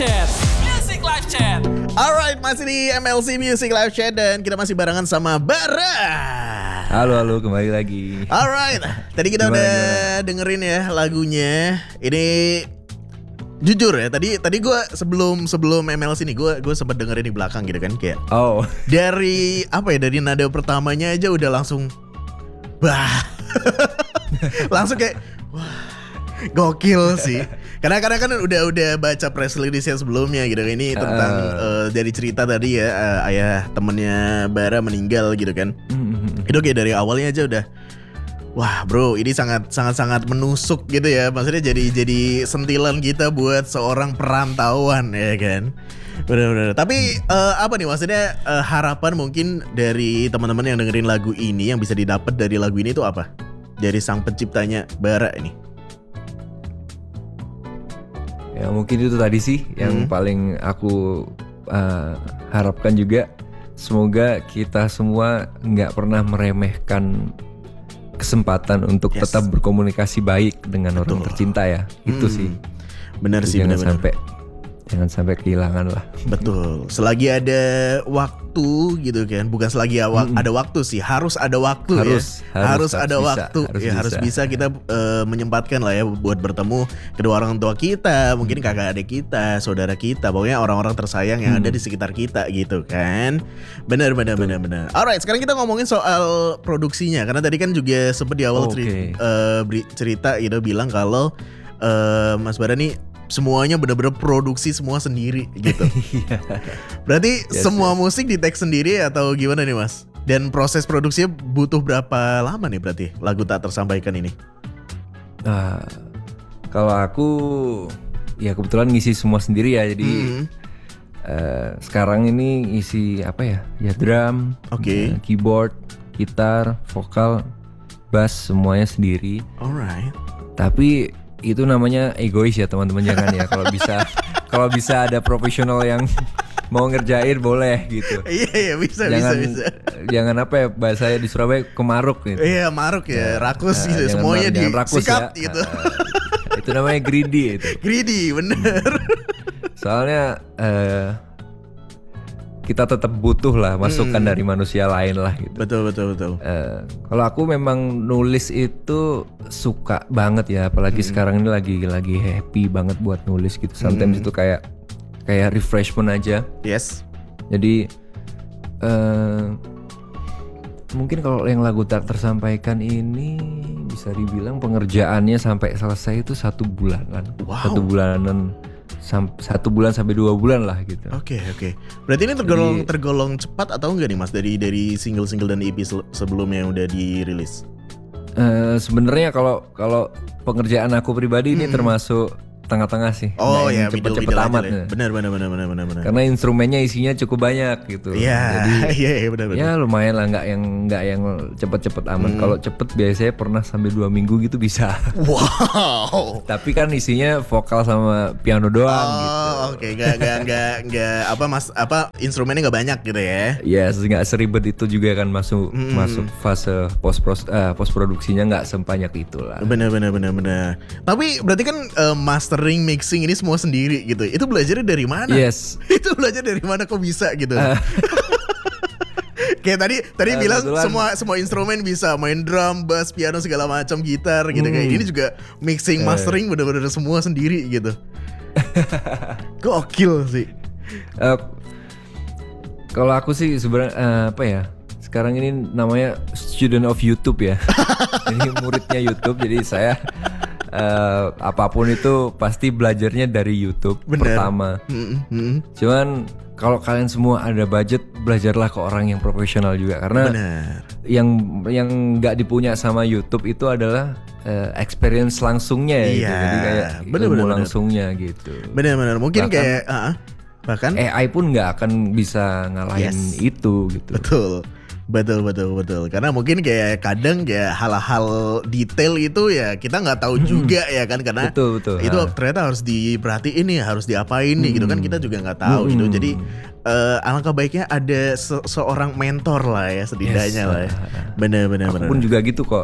Chat. Music Live Chat. Alright, masih di MLC Music Live Chat dan kita masih barengan sama Bara. Halo, kembali lagi. Alright, tadi kita udah dengerin ya lagunya. Ini jujur ya, tadi gue sebelum MLC nih gue sempat dengerin di belakang gitu kan kayak. Oh. Dari apa ya, dari nada pertamanya aja udah langsung langsung kayak wah, gokil sih. Karena kan udah baca press release-nya sebelumnya gitu. Ini tentang dari cerita tadi ya, ayah temennya Bara meninggal gitu kan. Itu kayak dari awalnya aja udah wah bro, ini sangat menusuk gitu ya. Maksudnya jadi sentilan kita buat seorang perantauan ya kan. Benar-benar. Tapi apa nih maksudnya harapan mungkin dari teman-teman yang dengerin lagu ini yang bisa didapat dari lagu ini tuh apa? Dari sang penciptanya Bara ini. Ya mungkin itu tadi sih yang paling aku harapkan juga. Semoga kita semua nggak pernah meremehkan kesempatan untuk tetap berkomunikasi baik dengan orang tercinta ya. Itu sih. Benar sih, benar. Jangan sampai kehilangan lah. Betul. Selagi ada waktu gitu kan. Bukan selagi ada waktu sih. Harus ada waktu harus ada waktu. Harus bisa kita menyempatkan lah ya buat bertemu kedua orang tua kita, mungkin kakak adik kita, saudara kita, pokoknya orang-orang tersayang yang ada di sekitar kita gitu kan. Benar. Alright, sekarang kita ngomongin soal produksinya. Karena tadi kan juga sempat di awal cerita gitu bilang kalau Mas Bara nih semuanya benar-benar produksi semua sendiri gitu. Berarti semua musik di tag sendiri atau gimana nih Mas? Dan proses produksinya butuh berapa lama nih berarti lagu Tak Tersampaikan ini? Kalau aku ya kebetulan ngisi semua sendiri ya. Jadi sekarang ini isi apa ya? Ya drum, keyboard, gitar, vokal, bass semuanya sendiri. Alright. Tapi itu namanya egois ya teman-teman, jangan ya. Kalau bisa ada profesional yang mau ngerjain boleh gitu. Iya bisa. Jangan apa ya, bahasanya di Surabaya kemaruk gitu. Iya maruk ya, rakus gitu, semuanya disikat ya. Gitu. Itu namanya greedy itu. Greedy bener. Soalnya kita tetap butuh lah masukan dari manusia lain lah gitu. Betul. Kalau aku memang nulis itu suka banget ya, apalagi sekarang ini lagi happy banget buat nulis gitu. Sometimes itu kayak refreshment aja. Yes. Jadi mungkin kalau yang lagu Tak Tersampaikan ini bisa dibilang pengerjaannya sampai selesai itu 1 bulanan. Wow. 1 bulanan. 1 bulan sampai 2 bulan lah gitu. Oke. Berarti ini tergolong cepat atau enggak nih Mas dari single-single dan EP sebelumnya yang udah dirilis? Sebenarnya kalau pengerjaan aku pribadi ini termasuk tengah-tengah sih. Oh ya, cepet-cepet amat. Benar. Karena instrumennya isinya cukup banyak gitu. Iya. Iya benar. Ya lumayan lah, nggak yang cepet-cepet amat. Kalau cepet biasanya pernah sampai 2 minggu gitu bisa. Wow. Tapi kan isinya vokal sama piano doang gitu. Oke. Nggak instrumennya nggak banyak gitu ya? Yes, nggak seribet itu juga kan masuk fase post produksinya nggak sebanyak itulah. Benar. Tapi berarti kan mastering, mixing ini semua sendiri gitu. Itu belajarnya dari mana? Yes. Itu belajar dari mana kok bisa gitu? Kayak tadi bilang semua instrumen bisa, main drum, bass, piano segala macam, gitar gitu kayak ini juga mixing, mastering bener-bener semua sendiri gitu. Gokil sih. Kalau aku sih sebenarnya apa ya? Sekarang ini namanya student of YouTube ya. Ini muridnya YouTube, jadi saya apapun itu pasti belajarnya dari YouTube. Pertama. Cuman kalau kalian semua ada budget, belajarlah ke orang yang profesional juga, karena yang nggak dipunya sama YouTube itu adalah experience langsungnya ya, gitu. Jadi kayak ilmu langsungnya gitu. Benar. Mungkin bahkan AI pun nggak akan bisa ngalahin itu gitu. Betul. Karena mungkin kayak kadang kayak hal-hal detail itu ya kita nggak tahu juga ya kan, karena betul. Itu ternyata harus diperhatiin nih, harus diapain nih gitu kan, kita juga nggak tahu gitu. Jadi alangkah baiknya ada seorang mentor lah ya setidaknya lah ya. Benar. Aku pun juga gitu kok.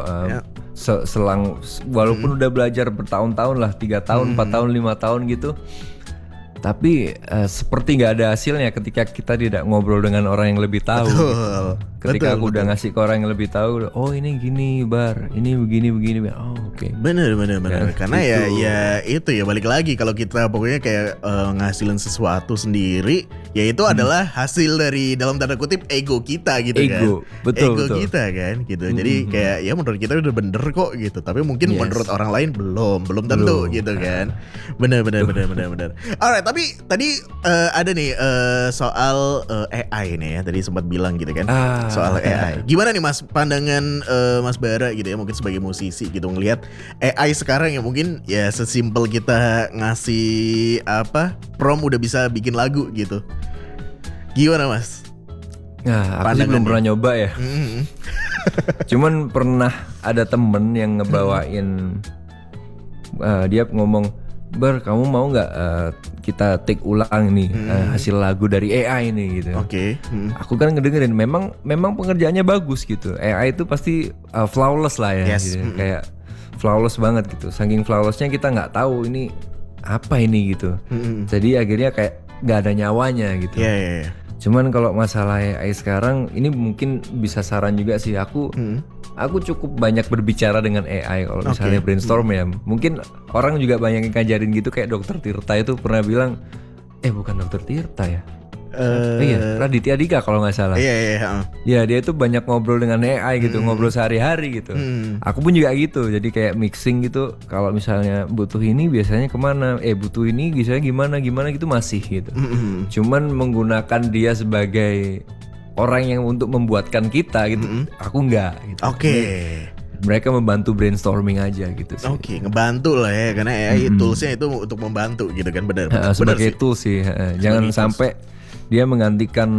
Selang walaupun udah belajar bertahun-tahun lah, 3 tahun, 4 tahun, 5 tahun gitu. Tapi seperti nggak ada hasilnya ketika kita tidak ngobrol dengan orang yang lebih tahu. Betul. Ketika Betul, aku udah ngasih ke orang yang lebih tahu, oh ini gini Bar, ini begini. Oh oke. Bener. Karena gitu. ya itu ya balik lagi kalau kita pokoknya kayak ngasilin sesuatu sendiri, ya itu adalah hasil dari dalam tanda kutip ego kita gitu kan. Betul. Kita kan gitu. Jadi kayak ya menurut kita udah bener kok gitu. Tapi mungkin menurut orang lain belum tentu gitu kan. Bener. Alright, tapi tadi ada nih soal AI nih ya. Tadi sempat bilang gitu kan. Soal AI. Gimana nih Mas pandangan Mas Bara gitu ya, mungkin sebagai musisi gitu ngelihat AI sekarang ya mungkin ya sesimpel kita ngasih prompt udah bisa bikin lagu gitu. Gimana Mas? Nah, aku sih belum pernah nyoba ya. Cuman pernah ada temen yang ngebawain dia ngomong, Bar, kamu mau nggak kita take ulang nih hasil lagu dari AI ini gitu. Oke. Aku kan ngedengerin, memang pengerjaannya bagus gitu. AI itu pasti flawless lah ya, gitu. Kayak flawless banget gitu. Saking flawlessnya kita nggak tahu ini apa ini gitu. Jadi akhirnya kayak nggak ada nyawanya gitu. Yeah. Cuman kalau masalah AI sekarang ini mungkin bisa saran juga sih aku. Aku cukup banyak berbicara dengan AI kalau misalnya brainstorm ya. Mungkin orang juga banyak yang ngajarin gitu kayak Dr. Tirta itu pernah bilang, bukan Dr. Tirta ya. Iya, Raditya Dika kalau nggak salah. Iya. Ya dia itu banyak ngobrol dengan AI gitu, ngobrol sehari-hari gitu. Aku pun juga gitu, jadi kayak mixing gitu. Kalau misalnya butuh ini biasanya kemana? Butuh ini biasanya gimana gitu masih gitu. Cuman menggunakan dia sebagai orang yang untuk membuatkan kita gitu, aku enggak gitu. Oke. Mereka membantu brainstorming aja gitu sih. Oke, ngebantu lah ya, karena AI toolsnya itu untuk membantu gitu kan, benar. Sebagai tools sih, jangan sampai dia menggantikan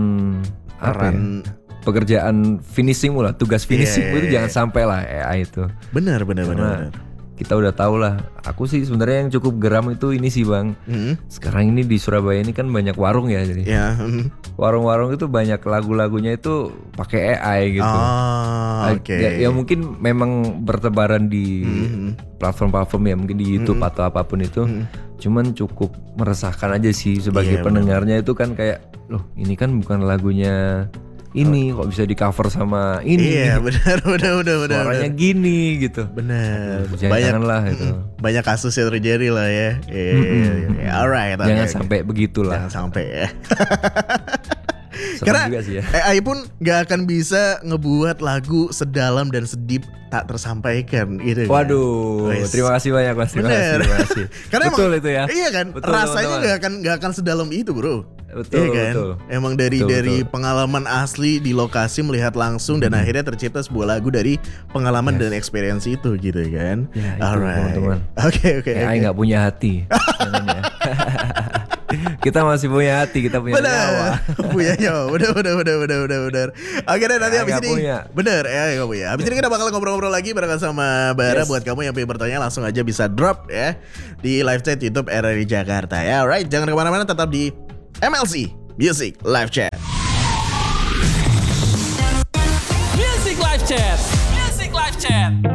pekerjaan finishingmu lah, tugas finishingmu itu jangan sampai lah AI itu. Benar. Kita udah tahu lah. Aku sih sebenarnya yang cukup geram itu ini sih Bang. Sekarang ini di Surabaya ini kan banyak warung ya, jadi warung-warung itu banyak lagu-lagunya itu pakai AI gitu. Ya mungkin memang bertebaran di platform-platform ya, mungkin di YouTube atau apapun itu. Cuman cukup meresahkan aja sih sebagai pendengarnya itu kan kayak, loh ini kan bukan lagunya ini kok bisa di cover sama ini. Iya benar. Suaranya gini gitu. Benar. Jangan lah itu. Banyak kasus yang terjadi lah ya. Alright. Jangan sampai begitulah. Jangan sampai ya. Karena juga sih ya. AI pun gak akan bisa ngebuat lagu sedalam dan sedip tak tersampaikan gitu kan. Waduh, terima kasih banyak Mas. Terima kasih. Karena betul emang, itu ya. Iya kan, betul, rasanya gak akan sedalam itu bro. Betul, iya kan? betul. Emang dari pengalaman asli di lokasi melihat langsung dan akhirnya tercipta sebuah lagu dari pengalaman dan experience itu gitu kan. Ya, alright. Teman-teman. Oke. AI nggak punya hati. Kita masih punya hati, kita punya nyawa. Punya nyawa, bener. Oke deh, nanti abis ini punya. Bener ya, gak punya. Abis ini kita bakal ngobrol-ngobrol lagi bareng sama Bara. Buat kamu yang pengen bertanya langsung aja bisa drop ya di live chat YouTube RRI Jakarta ya. Alright, jangan kemana-mana, tetap di MLC Music Live Chat. Music Live Chat.